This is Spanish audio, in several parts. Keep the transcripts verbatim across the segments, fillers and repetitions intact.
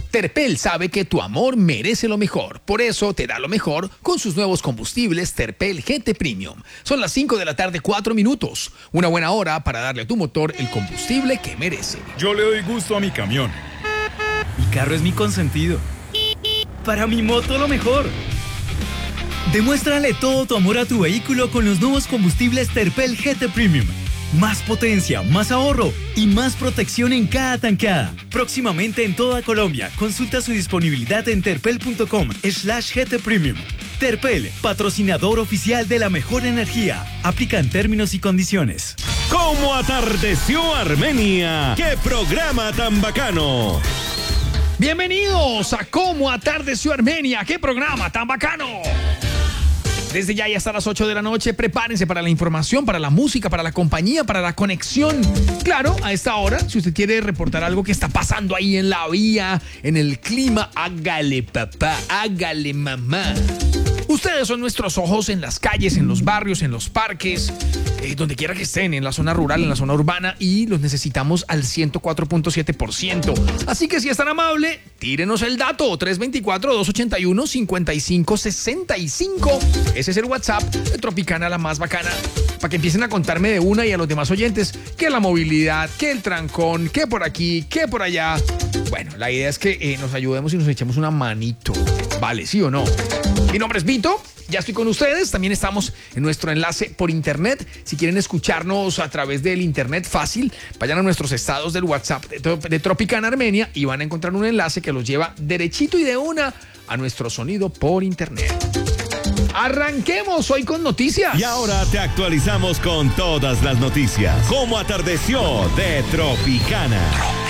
Terpel sabe que tu amor merece lo mejor. Por eso te da lo mejor con sus nuevos combustibles Terpel G T Premium. Son las cinco de la tarde, cuatro minutos. Una buena hora para darle a tu motor el combustible que merece. Yo le doy gusto a mi camión. Mi carro es mi consentido. Para mi moto lo mejor. Demuéstrale todo tu amor a tu vehículo con los nuevos combustibles Terpel G T Premium. Más potencia, más ahorro y más protección en cada tanqueada. Próximamente en toda Colombia. Consulta su disponibilidad en terpel.com slash GT Premium. Terpel, patrocinador oficial de la mejor energía. Aplican términos y condiciones. ¿Cómo atardeció Armenia? ¡Qué programa tan bacano! Bienvenidos a Cómo atardeció Armenia. ¡Qué programa tan bacano! Desde ya y hasta las ocho de la noche, prepárense para la información, para la música, para la compañía, para la conexión. Claro, a esta hora, si usted quiere reportar algo que está pasando ahí en la vía, en el clima, hágale papá, hágale mamá. Ustedes son nuestros ojos en las calles, en los barrios, en los parques, eh, donde quiera que estén, en la zona rural, en la zona urbana, y los necesitamos al ciento cuatro punto siete por ciento. Así que si es tan amable, tírenos el dato, tres dos cuatro, dos ocho uno, cinco cinco seis cinco. Ese es el WhatsApp de Tropicana, la más bacana, para que empiecen a contarme de una y a los demás oyentes que la movilidad, que el trancón, que por aquí, que por allá. Bueno, la idea es que eh, nos ayudemos y nos echemos una manito. ¿Vale? ¿Sí o no? Mi nombre es Vito, ya estoy con ustedes. También estamos en nuestro enlace por internet. Si quieren escucharnos a través del internet fácil, vayan a nuestros estados del WhatsApp de, de Tropicana Armenia y van a encontrar un enlace que los lleva derechito y de una a nuestro sonido por internet. Arranquemos hoy con noticias. Y ahora te actualizamos con todas las noticias. ¿Cómo atardeció de Tropicana?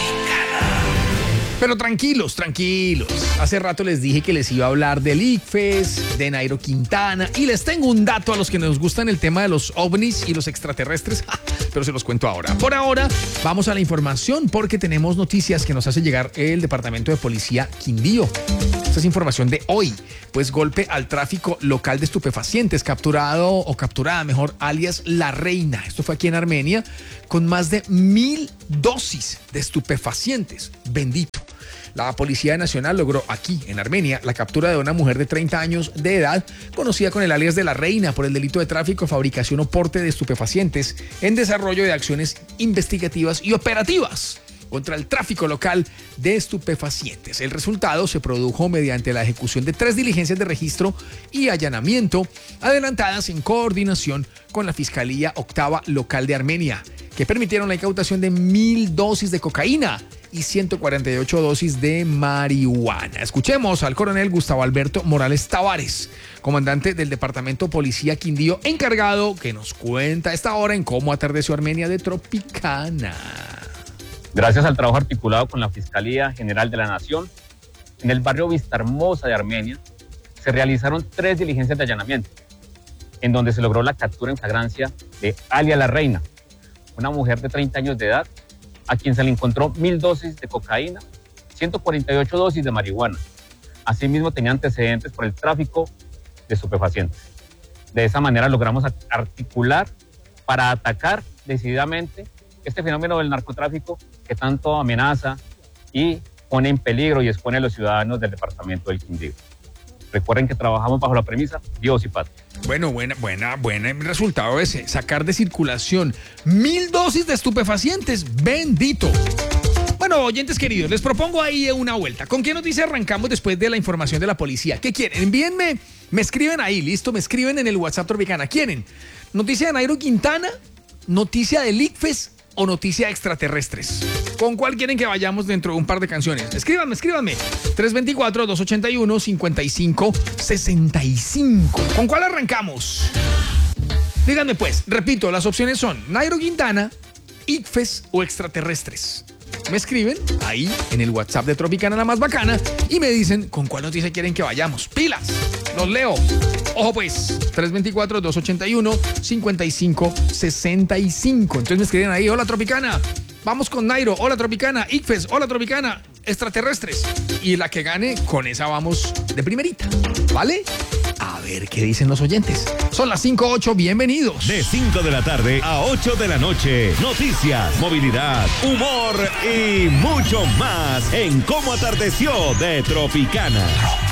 Pero tranquilos, tranquilos. Hace rato les dije que les iba a hablar del ICFES, de Nairo Quintana, y les tengo un dato a los que nos gustan el tema de los ovnis y los extraterrestres, pero se los cuento ahora. Por ahora, vamos a la información porque tenemos noticias que nos hace llegar el Departamento de Policía Quindío. Esta es información de hoy, pues golpe al tráfico local de estupefacientes, capturado o capturada mejor, alias La Reina. Esto fue aquí en Armenia, con más de mil dosis de estupefacientes. Bendito. La Policía Nacional logró aquí, en Armenia, la captura de una mujer de treinta años de edad, conocida con el alias de La Reina, por el delito de tráfico, fabricación o porte de estupefacientes, en desarrollo de acciones investigativas y operativas contra el tráfico local de estupefacientes. El resultado se produjo mediante la ejecución de tres diligencias de registro y allanamiento, adelantadas en coordinación con la Fiscalía Octava Local de Armenia, que permitieron la incautación de mil dosis de cocaína y ciento cuarenta y ocho dosis de marihuana. Escuchemos al coronel Gustavo Alberto Morales Tavares, comandante del Departamento Policía Quindío, encargado, que nos cuenta a esta hora en Cómo atardeció Armenia de Tropicana. Gracias al trabajo articulado con la Fiscalía General de la Nación, en el barrio Vista Hermosa de Armenia, se realizaron tres diligencias de allanamiento, en donde se logró la captura en flagrancia de alias La Reina, una mujer de treinta años de edad, a quien se le encontró mil dosis de cocaína, ciento cuarenta y ocho dosis de marihuana. Asimismo, tenía antecedentes por el tráfico de estupefacientes. De esa manera logramos articular para atacar decididamente este fenómeno del narcotráfico que tanto amenaza y pone en peligro y expone a los ciudadanos del departamento del Quindío. Recuerden que trabajamos bajo la premisa Dios y patria. Bueno, buena, buena, buena resultado ese. Sacar de circulación mil dosis de estupefacientes. Bendito. Bueno, oyentes queridos, les propongo ahí una vuelta. ¿Con qué noticia arrancamos después de la información de la policía? ¿Qué quieren? Envíenme, me escriben ahí, listo, me escriben en el WhatsApp Tropicana. ¿Quieren? ¿Noticia de Nairo Quintana? ¿Noticia del ICFES? ¿O noticia de extraterrestres? ¿Con cuál quieren que vayamos dentro de un par de canciones? Escríbanme, escríbanme. tres dos cuatro, dos ocho uno, cinco cinco seis cinco. ¿Con cuál arrancamos? Díganme pues, repito, las opciones son Nairo Quintana, ICFES o extraterrestres. Me escriben ahí en el WhatsApp de Tropicana, la más bacana, y me dicen con cuál noticia quieren que vayamos. ¡Pilas! Los leo. Ojo pues, tres dos cuatro, dos ocho uno, cinco cinco seis cinco. Entonces me escriben ahí, hola Tropicana, vamos con Nairo, hola Tropicana, ICFES, hola Tropicana, extraterrestres. Y la que gane, con esa vamos de primerita, ¿vale? A ver. ver qué dicen los oyentes. Son las cinco ocho, bienvenidos. De cinco de la tarde a ocho de la noche. Noticias, movilidad, humor y mucho más en Cómo Atardeció de Tropicana.